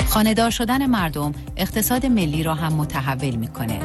خانه‌دار شدن مردم اقتصاد ملی را هم متحول می‌کنه.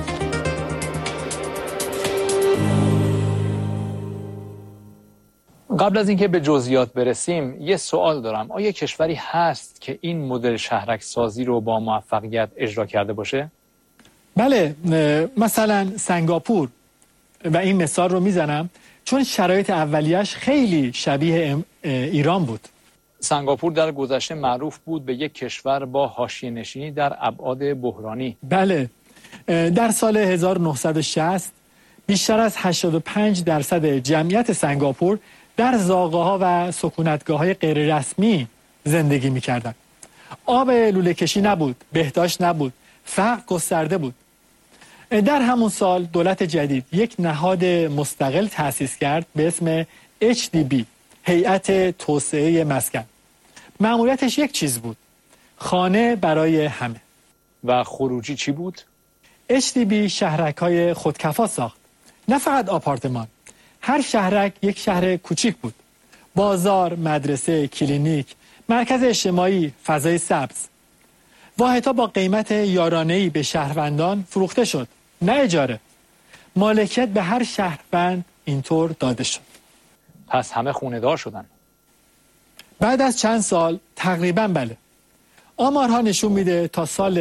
قبل از اینکه به جزئیات برسیم یه سوال دارم. آیا کشوری هست که این مدل شهرک سازی رو با موفقیت اجرا کرده باشه؟ بله، مثلا سنگاپور، و این مثال رو میزنم چون شرایط اولیش خیلی شبیه ایران بود. سنگاپور در گذشته معروف بود به یک کشور با حاشیه‌نشینی در ابعاد بحرانی. بله، در سال 1960 بیشتر از 85% جمعیت سنگاپور در زاغه‌ها و سکونتگاه‌های غیر رسمی زندگی می‌کردند. آب لوله کشی نبود، بهداشت نبود، فقر گسترده بود. در همون سال دولت جدید یک نهاد مستقل تأسیس کرد به اسم HDB، هیئت توسعه مسکن. مأموریتش یک چیز بود: خانه برای همه. و خروجی چی بود؟ HDB شهرک‌های خودکفا ساخت، نه فقط آپارتمان. هر شهرک یک شهر کوچیک بود: بازار، مدرسه، کلینیک، مرکز اجتماعی، فضای سبز. واحدها با قیمت یارانه‌ای به شهروندان فروخته شد، نه اجاره. مالکیت به هر شهروند اینطور داده شد. پس همه خونه‌دار شدن. بعد از چند سال تقریباً بله. آمارها نشون میده تا سال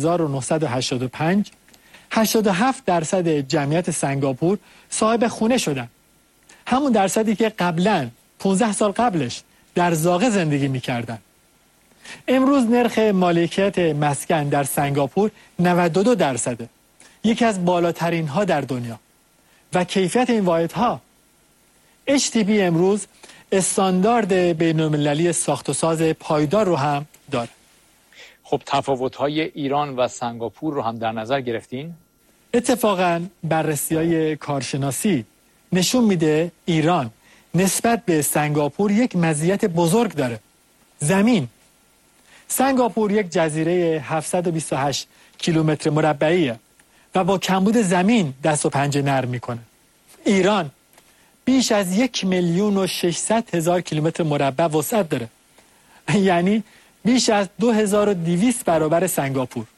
1985 87% جمعیت سنگاپور صاحب خونه شدن. همون درصدی که قبلاً 15 سال قبلش در زاغه زندگی میکردن. امروز نرخ مالکیت مسکن در سنگاپور 92%، یکی از بالاترین ها در دنیا. و کیفیت این واحدها، HDB امروز استاندارد بین‌المللی ساخت و ساز پایدار رو هم داره. خب تفاوت‌های ایران و سنگاپور رو هم در نظر گرفتین؟ اتفاقاً بررسی‌های کارشناسی نشون میده ایران نسبت به سنگاپور یک مزیت بزرگ داره: زمین. سنگاپور یک جزیره 728 کیلومتر مربعیه و با کمبود زمین دست و پنجه نرم میکنه. ایران بیش از 1,600,000 کیلومتر مربع وسعت داره، یعنی بیش از 2200 برابر سنگاپور.